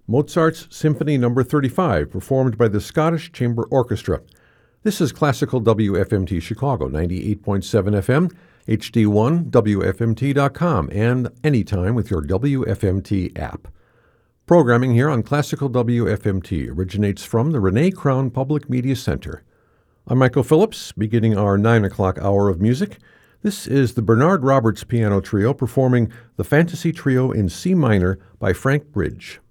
Mozart's Symphony No. 35, performed by the Scottish Chamber Orchestra. This is Classical WFMT Chicago, 98.7 FM, HD1, WFMT.com, and anytime with your WFMT app. Programming here on Classical WFMT originates from the Renee Crown Public Media Center. I'm Michael Phillips, beginning our 9 o'clock hour of music. This is the Bernard Roberts Piano Trio performing the Fantasy Trio in C minor by Frank Bridge.